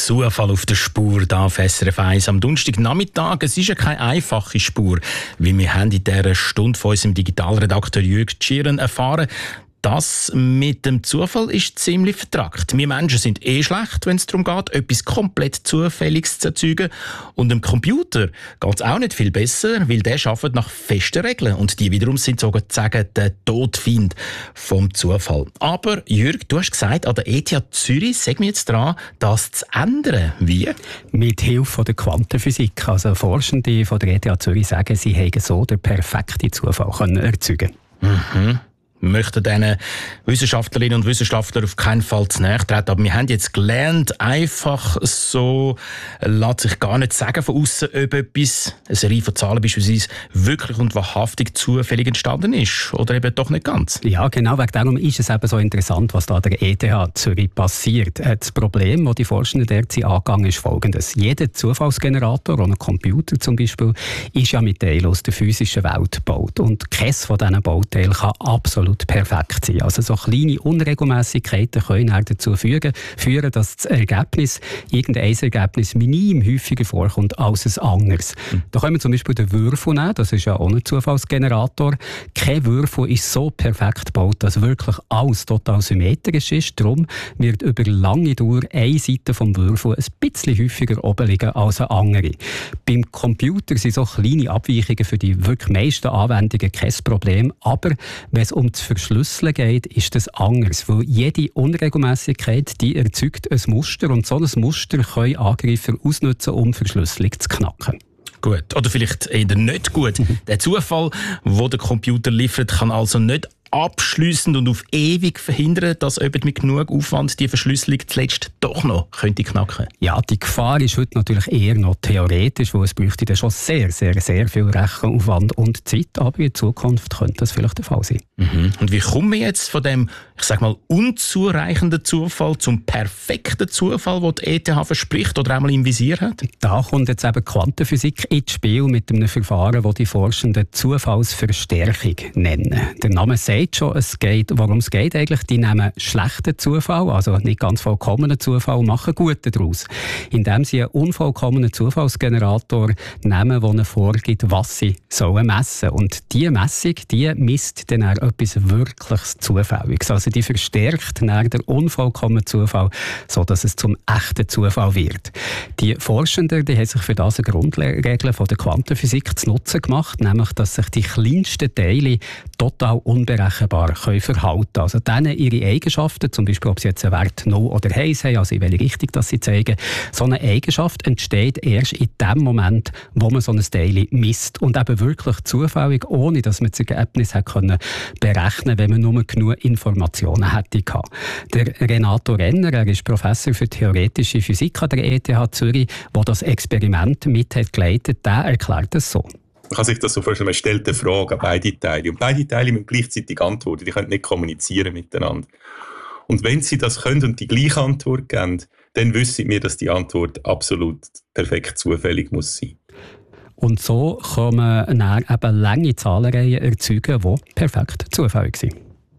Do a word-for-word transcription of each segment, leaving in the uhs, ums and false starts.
Zufall auf der Spur da auf S R F eins am Donnerstagnachmittag. Es ist ja keine einfache Spur, wie wir haben in dieser Stunde von unserem Digitalredakteur Jürg Tschirren erfahren. Das mit dem Zufall ist ziemlich vertrackt. Wir Menschen sind eh schlecht, wenn es darum geht, etwas komplett Zufälliges zu erzeugen. Und dem Computer geht es auch nicht viel besser, weil der arbeitet nach festen Regeln. Und die wiederum sind sozusagen der Todfeind vom Zufall. Aber Jürg, du hast gesagt, an der E T H Zürich sind wir jetzt dran, das zu ändern. Wie? Mit Hilfe der Quantenphysik. Also Forschende von der E T H Zürich sagen, sie hätten so den perfekten Zufall können erzeugen. Mhm. Wir möchten diesen Wissenschaftlerinnen und Wissenschaftlern auf keinen Fall zu nahe treten. Aber wir haben jetzt gelernt, einfach so lässt sich gar nicht sagen von außen, ob etwas, eine Serie von Zahlen beispielsweise, wirklich und wahrhaftig zufällig entstanden ist. Oder eben doch nicht ganz. Ja, genau. Wegen darum ist es eben so interessant, was da an der E T H Zürich passiert. Das Problem, das die Forschenden derzeit angegangen, ist folgendes. Jeder Zufallsgenerator, ein Computer zum Beispiel, ist ja mit Teilen aus der physischen Welt gebaut. Und keines von diesen Bauteilen kann absolut perfekt sein. Also so kleine Unregelmäßigkeiten können auch dazu führen, führen, dass das Ergebnis, irgendein Ergebnis minim häufiger vorkommt als ein anderes. Mhm. Da können wir zum Beispiel den Würfel nehmen, das ist ja auch ein Zufallsgenerator. Kein Würfel ist so perfekt gebaut, dass wirklich alles total symmetrisch ist. Darum wird über lange Dauer eine Seite vom Würfel ein bisschen häufiger oben liegen als eine andere. Beim Computer sind so kleine Abweichungen für die wirklich meisten Anwendungen kein Problem, aber wenn es um das Verschlüsseln geht, ist das anders, weil jede Unregelmäßigkeit, die erzeugt ein Muster und so ein Muster können Angreifer ausnutzen, um Verschlüsselung zu knacken. Gut, oder vielleicht eher nicht gut. Der Zufall, den der Computer liefert, kann also nicht abschliessend und auf ewig verhindern, dass jemand mit genug Aufwand die Verschlüsselung zuletzt doch noch könnte knacken. Ja, die Gefahr ist heute natürlich eher noch theoretisch, weil es bräuchte dann schon sehr, sehr, sehr viel Rechenaufwand und Zeit, aber in Zukunft könnte das vielleicht der Fall sein. Mhm. Und wie kommen wir jetzt von dem, ich sag mal, unzureichenden Zufall zum perfekten Zufall, den die E T H verspricht oder einmal im Visier hat? Da kommt jetzt eben Quantenphysik ins Spiel mit einem Verfahren, das die Forschenden Zufallsverstärkung nennen. Der Name sagt schon, es geht, worum es geht eigentlich. Die nehmen schlechten Zufall, also nicht ganz vollkommenen Zufall, und machen guten daraus. Indem sie einen unvollkommenen Zufallsgenerator nehmen, der ihnen vorgibt, was sie sollen messen. Und diese Messung, die misst dann auch etwas wirklich Zufälliges. Also die verstärkt dann den unvollkommenen Zufall, sodass es zum echten Zufall wird. Die Forschenden, die haben sich für das eine Grundregel von der Quantenphysik zu Nutzen gemacht, nämlich, dass sich die kleinsten Teile total unberechenbar können verhalten. Also denen ihre Eigenschaften, zum Beispiel ob sie jetzt einen Wert null oder eins haben, also in welche Richtung das sie zeigen, so eine Eigenschaft entsteht erst in dem Moment, wo man so ein Teil misst. Und eben wirklich zufällig, ohne dass man das Ergebnis hat können berechnen, wenn man nur genug Informationen hätte gehabt. Der Renato Renner, er ist Professor für theoretische Physik an der E T H Zürich, der das Experiment mit hat geleitet, der erklärt es so. Man kann sich das so vorstellen, man stellt eine Frage an beide Teile. Und beide Teile müssen gleichzeitig antworten. Die können nicht kommunizieren miteinander. Und wenn sie das können und die gleiche Antwort geben, dann wissen wir, dass die Antwort absolut perfekt zufällig muss sein. Und so kann man dann eben lange Zahlenreihen erzeugen, die perfekt zufällig sind.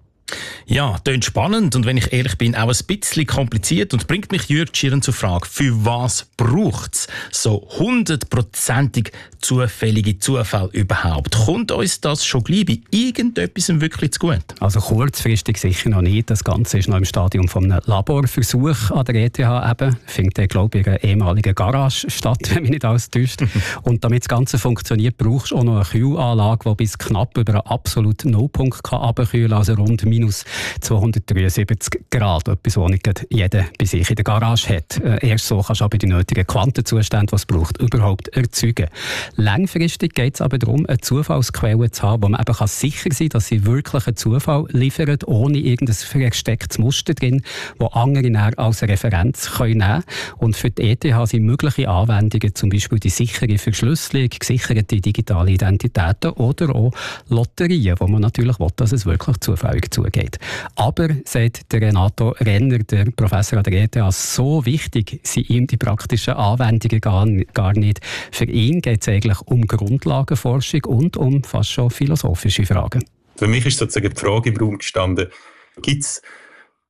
Ja, klingt spannend und wenn ich ehrlich bin, auch ein bisschen kompliziert und bringt mich Jürg Tschirren zur Frage, für was braucht es so hundertprozentig zufällige Zufälle überhaupt? Kommt uns das schon gleich bei irgendetwas wirklich zu gut? Also kurzfristig sicher noch nicht. Das Ganze ist noch im Stadium von einem Laborversuch an der E T H eben. Findet, glaube ich, in einer ehemaligen Garage statt, wenn mich nicht alles täuscht. Und damit das Ganze funktioniert, brauchst du auch noch eine Kühlanlage, die bis knapp über einen absoluten Nullpunkt kann runterkühlen kann, also rund minus zweihundertdreiundsiebzig Grad. Etwas, was nicht jeder bei sich in der Garage hat. Erst so kannst du aber die nötigen Quantenzustände, die es braucht, überhaupt erzeugen. Langfristig geht es aber darum, eine Zufallsquelle zu haben, wo man eben sicher sein kann, dass sie wirklich einen Zufall liefert, ohne irgendein verstecktes Muster drin, das andere dann als Referenz können nehmen können. Und für die E T H sind mögliche Anwendungen, zum Beispiel die sichere Verschlüsselung, gesicherte digitale Identitäten oder auch Lotterien, wo man natürlich will, dass es wirklich zufällig zugeht. Aber, sagt der Renato Renner, der Professor an der E T H, so wichtig sind ihm die praktischen Anwendungen gar, gar nicht. Für ihn geht es eigentlich um Grundlagenforschung und um fast schon philosophische Fragen. Für mich ist sozusagen die Frage im Raum gestanden, gibt es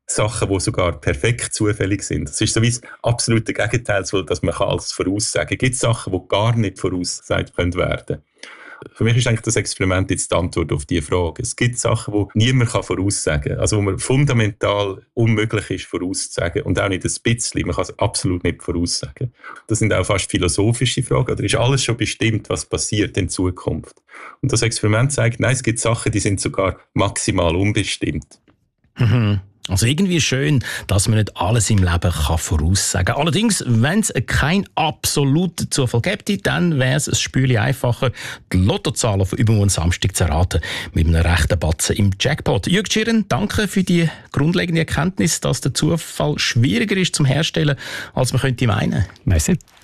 Sachen, die sogar perfekt zufällig sind. Das ist so wie das absolute Gegenteil, dass man alles voraussagen kann. Gibt es Sachen, die gar nicht vorausgesagt werden können? Für mich ist eigentlich das Experiment jetzt die Antwort auf diese Frage. Es gibt Sachen, die niemand voraussagen kann, also wo man fundamental unmöglich ist vorauszusagen und auch nicht ein bisschen, man kann es absolut nicht voraussagen. Das sind auch fast philosophische Fragen, oder ist alles schon bestimmt, was passiert in Zukunft? Und das Experiment zeigt, nein, es gibt Sachen, die sind sogar maximal unbestimmt. Mhm. Also irgendwie schön, dass man nicht alles im Leben kann voraussagen kann. Allerdings, wenn es keinen absoluten Zufall gäbe, dann wäre es ein Spürchen einfacher, die Lottozahlen von übermorgen Samstag zu erraten mit einem rechten Batzen im Jackpot. Jürg Tschirren, danke für die grundlegende Erkenntnis, dass der Zufall schwieriger ist zum Herstellen, als man könnte meinen. Merci.